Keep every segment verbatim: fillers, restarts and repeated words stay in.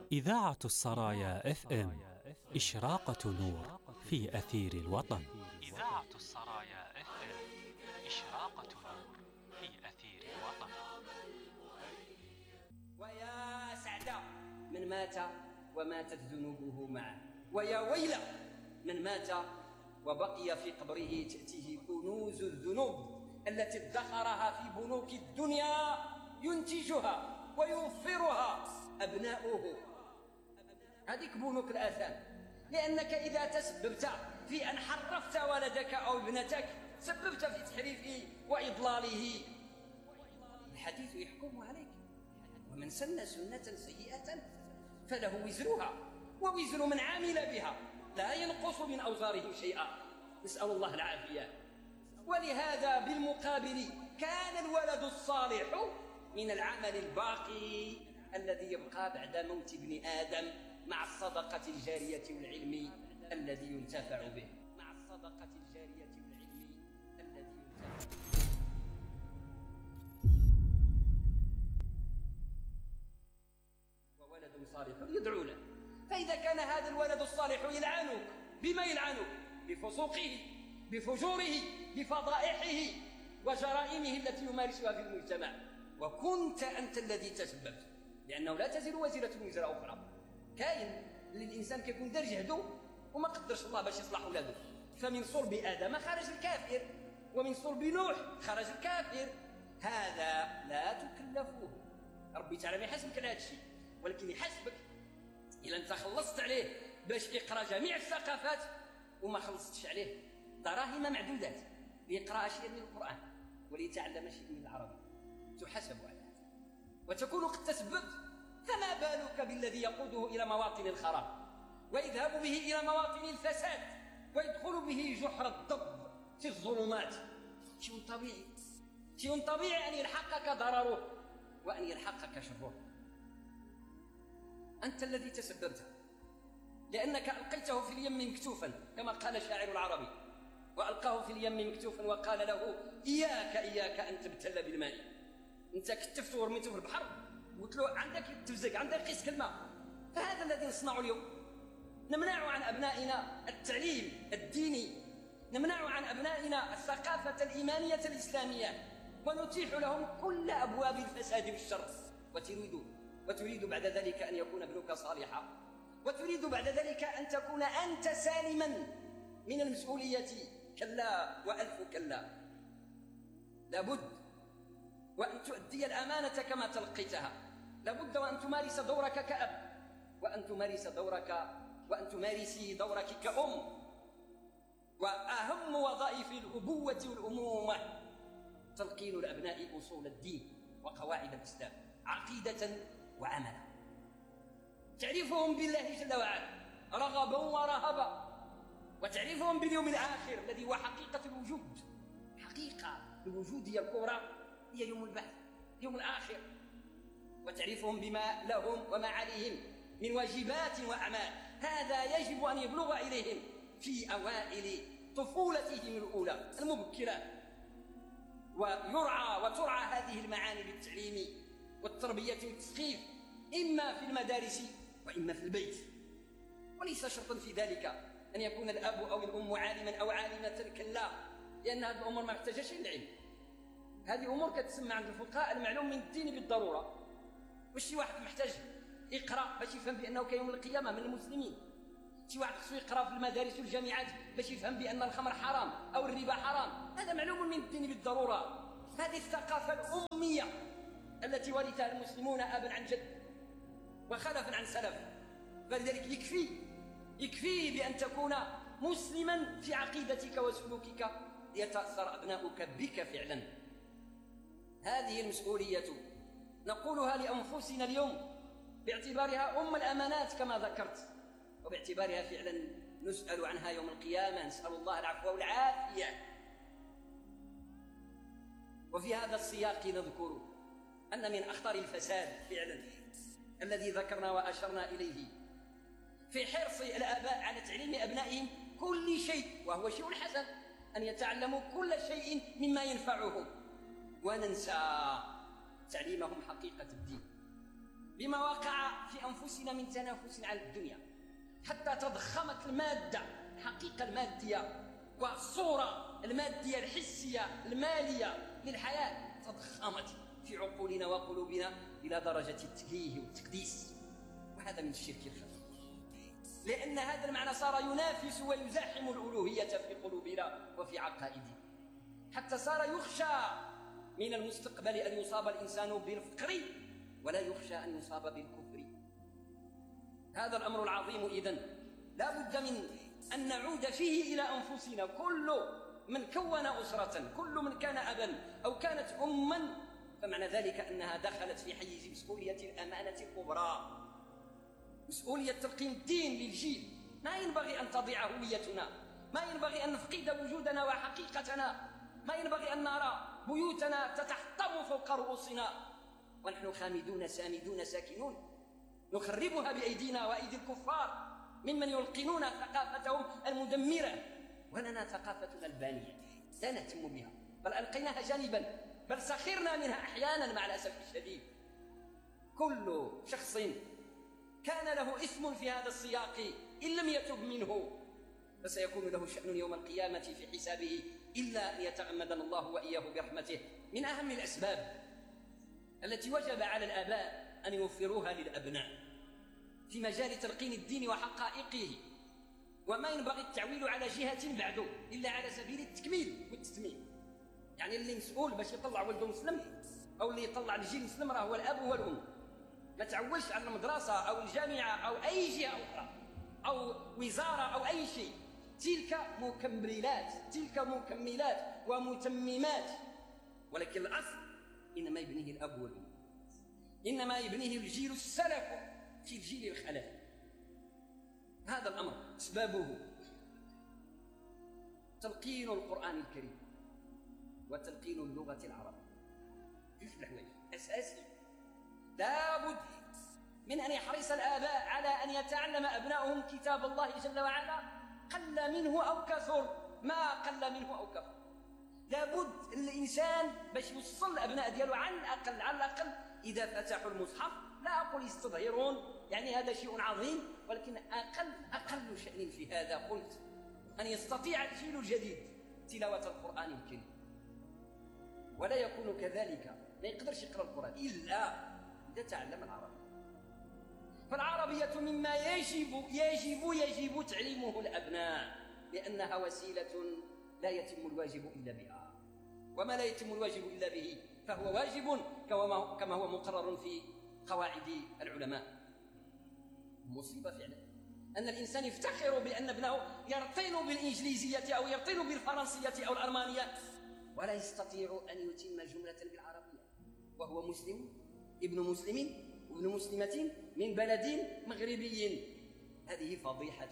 إذاعة السرايا اف ام إشراقة نور في أثير الوطن. إذاعة السرايا اف ام إشراقة نور في أثير الوطن. ويا سعد من مات وماتت ذنوبه معه، ويا ويل من مات وبقي في قبره تأتيه كنوز الذنوب التي ادخرها في بنوك الدنيا ينتجها ويوفرها أبناؤه. هذيك بنوك الآثام، لأنك إذا تسببت في أن حرفت ولدك أو ابنتك سببت في تحريفه وإضلاله. الحديث يحكم عليك، ومن سن سنة سيئة فله وزرها ووزر من عامل بها لا ينقص من أوزارهم شيئا، نسأل الله العافية. ولهذا بالمقابل كان الولد الصالح من العمل الباقي الذي يبقى بعد موت ابن آدم، مع الصدقة الجارية والعلم الذي ينتفع به مع الصدقة الجارية والعلم الذي ينتفع به. وولد صالح يدعو له، فإذا كان هذا الولد الصالح يلعنك، بما يلعنك؟ بفسوقه، بفجوره، بفضائحه وجرائمه التي يمارسها في المجتمع، وكنت أنت الذي تسببت، لأنه لا تزر وزرة وزر أخرى. كاين للإنسان كيكون دار جهده وما قدرش الله باش يصلح ولاده، فمن صلب آدم خرج الكافر، ومن صلب نوح خرج الكافر. هذا لا تكلفوه، ربي تعالى ما يحاسبك على هذا الشيء، ولكن يحاسبك إلا أنت خلصت عليه باش يقرأ جميع الثقافات وما خلصتش عليه دراهم معدودات ليقرأ شيئا من القرآن وليتعلم شيئا من العربي، تحاسب على هذا وتكون قد تسببت. فما بالك بالذي يقوده إلى مواطن الخراب ويذهب به إلى مواطن الفساد ويدخل به جحر الضب في الظلمات؟ شيء طبيعي، شيء طبيعي أن يلحقك ضرره وأن يلحقك شره. أنت الذي تسببت، لأنك ألقيته في اليم مكتوفا كما قال شاعر العربي، وألقاه في اليم مكتوفا وقال له إياك إياك أن تبتل بالماء. أنت كتفته ورميته في البحر قلت له عندك تفزق، عندك قيس كلمة. فهذا الذي نصنعه اليوم، نمنع عن أبنائنا التعليم الديني، نمنع عن أبنائنا الثقافة الإيمانية الإسلامية، ونتيح لهم كل أبواب الفساد والشر. وتريد وتريد بعد ذلك أن يكون ابنك صالحا، وتريد بعد ذلك أن تكون أنت سالما من المسؤولية. كلا وألف كلا، لابد وأن تؤدي الأمانة كما تلقيتها، لابد وأن تمارس دورك كأب، وأن تمارس دورك وأن تمارسي دورك كأم. وأهم وظائف الأبوة والأمومة تلقين الأبناء أصول الدين وقواعد الإسلام عقيدة وعملا، تعريفهم بالله جل وعلا رغبا ورهبا، وتعريفهم باليوم الآخر الذي هو حقيقة الوجود. حقيقة الوجود هي الكبرى، هي يوم البعث، يوم الآخر. وتعريفهم بما لهم وما عليهم من واجبات وأعمال، هذا يجب أن يبلغ إليهم في أوائل طفولتهم الأولى المبكرة، ويرعى وترعى هذه المعاني بالتعليم والتربية والتثقيف، إما في المدارس وإما في البيت. وليس شرطا في ذلك أن يكون الأب أو الأم عالما أو عالمة، كلا، لأن هذه الأمور ما محتاجة العلم. هذه أمور كتسمى عند الفقهاء المعلوم من الدين بالضرورة. واش شي واحد محتاج يقرأ باش يفهم بأنه كيوم القيامة من المسلمين؟ شي واحد خصو يقرأ في المدارس والجامعات باش يفهم بأن الخمر حرام أو الربا حرام؟ هذا معلوم من الدين بالضرورة. هذه الثقافة الأمية التي ورثها المسلمون أبا عن جد وخلفا عن سلف. فلذلك يكفي يكفي بأن تكون مسلما في عقيدتك وسلوكك ليتأثر أبناؤك بك فعلا. هذه المسؤولية نقولها لأنفسنا اليوم باعتبارها أم الأمانات كما ذكرت، وباعتبارها فعلا نسأل عنها يوم القيامة، نسأل الله العفو والعافية. وفي هذا السياق نذكر أن من أخطر الفساد فعلا الذي ذكرنا وأشرنا إليه في حرص الآباء على تعليم أبنائهم كل شيء، وهو شيء حسن أن يتعلموا كل شيء مما ينفعهم، وننسى تعليمهم حقيقة الدين. بما وقع في أنفسنا من تنافس على الدنيا، حتى تضخمت المادة، الحقيقة المادية والصورة المادية الحسية المالية للحياة تضخمت في عقولنا وقلوبنا إلى درجة التليه والتقديس، وهذا من الشرك الخفي، لأن هذا المعنى صار ينافس ويزاحم الألوهية في قلوبنا وفي عقائدنا، حتى صار يخشى من المستقبل أن يصاب الإنسان بالفقر ولا يخشى أن يصاب بالكفر. هذا الأمر العظيم إذن لا بد من أن نعود فيه إلى أنفسنا. كل من كون أسرة، كل من كان أبا أو كانت أما، فمعنى ذلك أنها دخلت في حيز مسؤولية الأمانة الكبرى، مسؤولية تلقين الدين للجيل. ما ينبغي أن تضيع هويتنا، ما ينبغي أن نفقد وجودنا وحقيقتنا، ما ينبغي أن نرى بيوتنا تتحطم فوق رؤوسنا ونحن خامدون سامدون ساكنون، نخربها بأيدينا وأيدي الكفار ممن يلقنون ثقافتهم المدمرة، ولنا ثقافتنا البانية لا نهتم بها، بل ألقيناها جانبا، بل سخرنا منها أحيانا مع الأسف الشديد. كل شخص كان له اسم في هذا السياق إن لم يتب منه فسيكون له شأن يوم القيامة في حسابه، إلا أن يتغمدنا الله وإياه برحمته. من أهم الأسباب التي وجب على الآباء أن يوفروها للأبناء في مجال تلقين الدين وحقائقه، وما ينبغي التعويل على جهة بعده إلا على سبيل التكميل والتتميم. يعني اللي مسؤول باش يطلع ولده مسلم أو اللي يطلع الجيل مسلم راه هو الأب والأم. ما تعولش على المدرسة أو الجامعة أو أي جهة أخرى أو وزارة أو أي شيء، تلك مكملات، تلك مكملات ومتممات، ولكن الأصل إنما يبنيه الأب والأم، إنما يبنيه الجيل السلف في الجيل الخلف. هذا الأمر أسبابه تلقين القرآن الكريم وتلقين اللغة العربية، جوج الحوايج أساسي. لا بد من أن يحرص الآباء على أن يتعلم أبنائهم كتاب الله جل وعلا، قل منه أو كثر، ما قل منه أو كثر. لابد الإنسان باش يوصل الأبناء ديالو على الأقل على الأقل إذا فتحوا المصحف، لا أقول يستظهرون يعني هذا شيء عظيم، ولكن أقل أقل شأن في هذا قلت أن يستطيع الجيل الجديد تلاوة القرآن الكريم، ولا يكون كذلك، ما يقدرش يقرأ القرآن إلا إذا تعلم العربية. فالعربية مما يجب يجب يجب تعليمه الأبناء، لأنها وسيلة لا يتم الواجب إلا بها، وما لا يتم الواجب إلا به فهو واجب كما هو مقرر في قواعد العلماء. مصيبة فعلا أن الإنسان يفتخر بأن ابنه يرطن بالإنجليزية أو يرطن بالفرنسية أو الألمانية ولا يستطيع أن يتم جملة بالعربية، وهو مسلم ابن مسلم وابن مسلمة من بلد مغربي. هذه فضيحة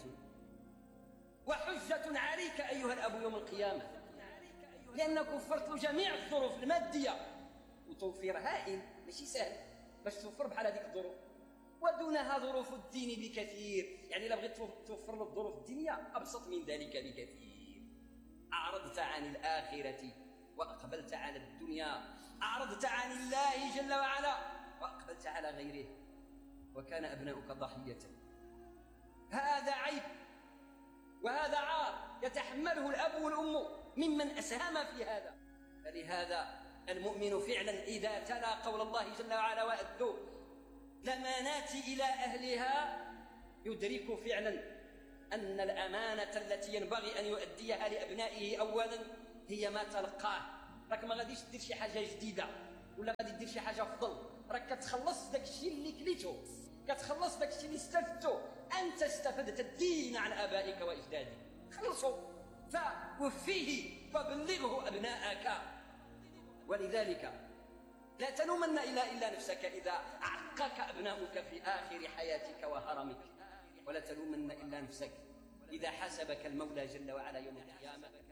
وحجة عليك أيها الأب يوم القيامة، لأنك وفرت له جميع الظروف المادية، وتوفير هائل ماشي سهل باش توفر بحال هذيك الظروف، ودونها ظروف الدين بكثير. يعني لا بغيت توفر له الظروف الدينية أبسط من ذلك بكثير. أعرضت عن الآخرة وأقبلت على الدنيا، أعرضت عن الله جل وعلا وأقبلت على غيره، وكان أبناؤك ضحية. هذا عيب وهذا عار يتحمله الأب والأم ممن أسهم في هذا. فلهذا المؤمن فعلا إذا تلا قول الله جل وعلا وأدوا الأمانات إلى أهلها يدرك فعلا أن الأمانة التي ينبغي أن يؤديها لأبنائه أولا هي ما تلقاه. راك ما غاديش دير شي حاجة جديدة ولا غادي دير شي حاجة أفضل، راك كتخلص داك الشيء اللي كليته، كتخلص داك الشيء اللي استفدته. أنت استفدت الدين عن آبائك وإجدادك، خلصوا فوفيه فبلغه أبناءك. ولذلك لا تلومن إلا إلا نفسك إذا عقك أبناؤك في آخر حياتك وهرمك، ولا تلومن إلا نفسك إذا حسبك المولى جل وعلا يوم القيامة